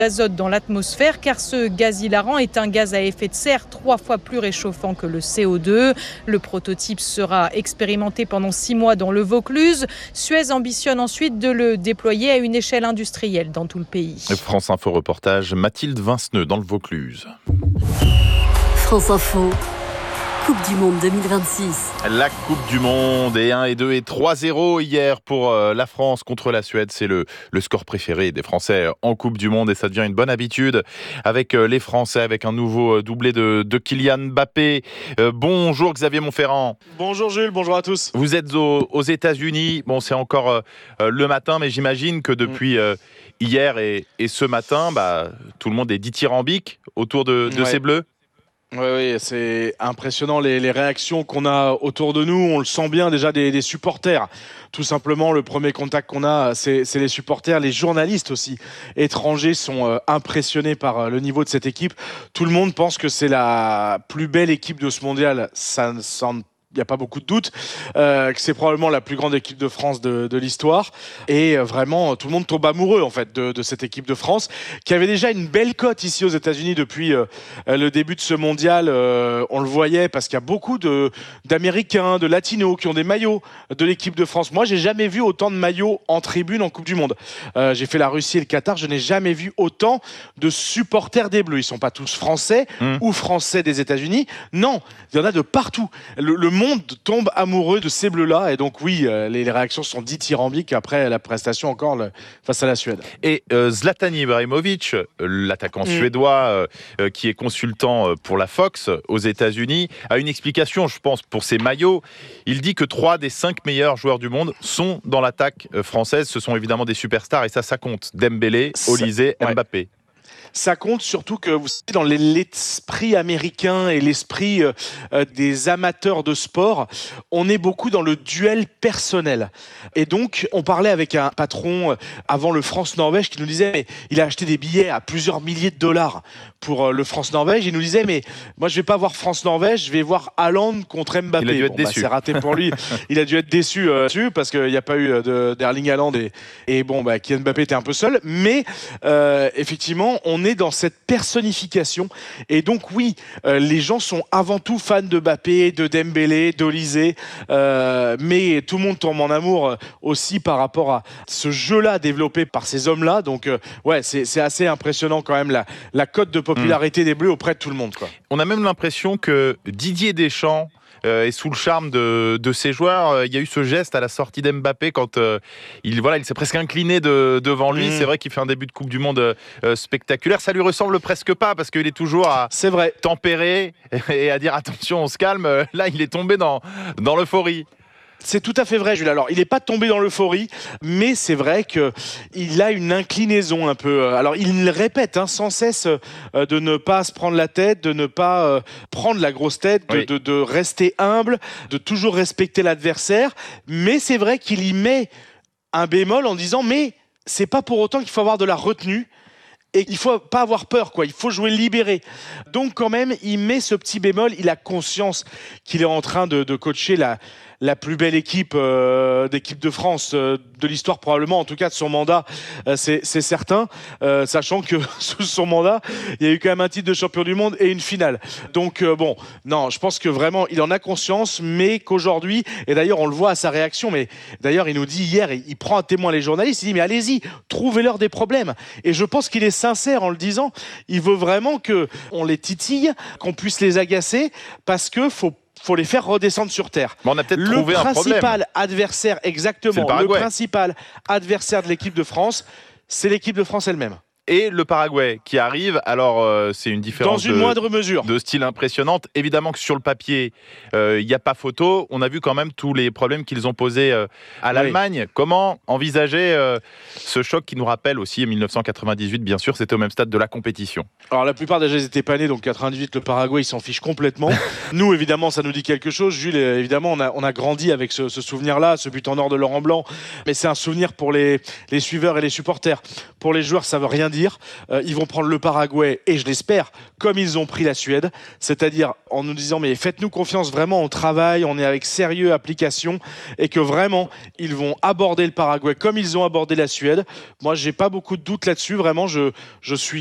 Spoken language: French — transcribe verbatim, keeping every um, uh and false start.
d'azote dans l'atmosphère car ce gaz hilarant est un gaz à effet de serre trois fois plus réchauffant que le C O deux. Le prototype sera expérimenté pendant six mois dans le Vaucluse. Suez ambitionne ensuite de le déployer à une échelle industrielle dans tout le pays. France Info reportage, Mathilde Vinceneux dans le Vaucluse. France Info. Coupe du Monde deux mille vingt-six. La Coupe du Monde et un et deux et trois zéro hier pour la France contre la Suède. C'est le, le score préféré des Français en Coupe du Monde et ça devient une bonne habitude avec les Français, avec un nouveau doublé de, de Kylian Mbappé. Euh, bonjour Xavier Monferrand. Bonjour Jules, bonjour à tous. Vous êtes aux, aux États-Unis. Bon, c'est encore euh, le matin, mais j'imagine que depuis euh, hier et, et ce matin, bah, tout le monde est dithyrambique autour de, de ouais. ces Bleus. Oui, oui, c'est impressionnant les, les réactions qu'on a autour de nous. On le sent bien déjà des, des supporters. Tout simplement, le premier contact qu'on a, c'est, c'est les supporters. Les journalistes aussi étrangers sont euh, impressionnés par euh, le niveau de cette équipe. Tout le monde pense que c'est la plus belle équipe de ce mondial. Ça ne semble il n'y a pas beaucoup de doute, euh, que c'est probablement la plus grande équipe de France de, de l'histoire. Et euh, vraiment, tout le monde tombe amoureux en fait, de, de cette équipe de France, qui avait déjà une belle cote ici aux États-Unis depuis euh, le début de ce mondial. Euh, on le voyait parce qu'il y a beaucoup de, d'Américains, de Latinos qui ont des maillots de l'équipe de France. Moi, j'ai jamais vu autant de maillots en tribune en Coupe du Monde. Euh, j'ai fait la Russie et le Qatar, je n'ai jamais vu autant de supporters des Bleus. Ils ne sont pas tous français mmh. ou français des États-Unis. Non, il y en a de partout. Le, le monde tombe amoureux de ces bleus-là et donc oui, euh, les, les réactions sont dithyrambiques après la prestation encore le, face à la Suède. Et euh, Zlatan Ibrahimovic, l'attaquant mmh. suédois euh, qui est consultant pour la Fox aux États-Unis, a une explication, je pense, pour ses maillots. Il dit que trois des cinq meilleurs joueurs du monde sont dans l'attaque française. Ce sont évidemment des superstars et ça, ça compte. Dembélé, Olysée, ouais. Mbappé. Ça compte surtout que vous savez, dans l'esprit américain et l'esprit euh, des amateurs de sport, on est beaucoup dans le duel personnel. Et donc, on parlait avec un patron avant le France-Norvège qui nous disait, mais il a acheté des billets à plusieurs milliers de dollars pour le France-Norvège. Il nous disait, mais moi, je vais pas voir France-Norvège, je vais voir Haaland contre Mbappé. Il a dû être bon, déçu. Bah, c'est raté pour lui. Il a dû être déçu euh, dessus parce qu'il n'y a pas eu de, d'Erling Haaland et, et bon, bah, Kylian Mbappé était un peu seul. Mais euh, effectivement, on est dans cette personnification et donc oui, euh, les gens sont avant tout fans de Mbappé, de Dembélé, d'Olysée, euh, mais tout le monde tombe en amour aussi par rapport à ce jeu-là développé par ces hommes-là. Donc euh, ouais, c'est, c'est assez impressionnant quand même la, la cote de popularité mmh. des Bleus auprès de tout le monde, quoi. On a même l'impression que Didier Deschamps Euh, et sous le charme de, de ses joueurs, euh, il y a eu ce geste à la sortie d'Mbappé quand euh, il, voilà, il s'est presque incliné de, devant lui. Mmh. C'est vrai qu'il fait un début de Coupe du Monde euh, spectaculaire. Ça lui ressemble presque pas parce qu'il est toujours à c'est vrai. tempérer et à dire attention, on se calme. Là, il est tombé dans, dans l'euphorie. C'est tout à fait vrai, Jules. Alors, il n'est pas tombé dans l'euphorie, mais c'est vrai qu'il a une inclinaison un peu. Alors, il le répète hein, sans cesse euh, de ne pas se prendre la tête, de ne pas euh, prendre la grosse tête, de, oui. de, de rester humble, de toujours respecter l'adversaire. Mais c'est vrai qu'il y met un bémol en disant « mais c'est pas pour autant qu'il faut avoir de la retenue ». Et il faut pas avoir peur, quoi. Il faut jouer libéré. Donc, quand même, il met ce petit bémol. Il a conscience qu'il est en train de, de coacher la, la plus belle équipe euh, d'équipe de France euh, de l'histoire, probablement, en tout cas de son mandat, euh, c'est, c'est certain. Euh, sachant que sous son mandat, il y a eu quand même un titre de champion du monde et une finale. Donc, euh, bon, non, je pense que vraiment, il en a conscience, mais qu'aujourd'hui, et d'ailleurs, on le voit à sa réaction, mais d'ailleurs, il nous dit hier, il, il prend à témoin les journalistes, il dit, mais allez-y, trouvez-leur des problèmes. Et je pense qu'il est sincère en le disant, il veut vraiment qu'on les titille, qu'on puisse les agacer, parce qu'il faut, faut les faire redescendre sur terre. Mais on a peut-être le trouvé un problème. Le principal adversaire, exactement, le, le principal adversaire de l'équipe de France, c'est l'équipe de France elle-même. Et le Paraguay qui arrive, alors euh, c'est une différence dans une de, moindre mesure de style impressionnante. Évidemment que sur le papier, il euh, n'y a pas photo. On a vu quand même tous les problèmes qu'ils ont posés euh, à l'Allemagne. Oui. Comment envisager euh, ce choc qui nous rappelle aussi dix-neuf cent quatre-vingt-dix-huit, bien sûr, c'était au même stade de la compétition. Alors la plupart déjà ils étaient pas nés, donc quatre-vingt-dix-huit, le Paraguay, ils s'en fichent complètement. Nous, évidemment, ça nous dit quelque chose. Jules, évidemment, on a, on a grandi avec ce, ce souvenir-là, ce but en or de Laurent Blanc. Mais c'est un souvenir pour les, les suiveurs et les supporters. Pour les joueurs, ça veut rien dire. Euh, ils vont prendre le Paraguay, et je l'espère, comme ils ont pris la Suède, c'est-à-dire en nous disant mais faites-nous confiance, vraiment on travaille, on est avec sérieux, application, et que vraiment ils vont aborder le Paraguay comme ils ont abordé la Suède. Moi j'ai pas beaucoup de doutes là-dessus, vraiment je, je suis